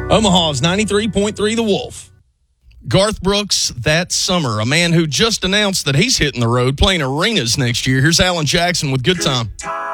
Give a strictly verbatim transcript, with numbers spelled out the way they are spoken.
Omaha's ninety-three point three The Wolf. Garth Brooks that summer, a man who just announced that he's hitting the road playing arenas next year. Here's Alan Jackson with Good Time.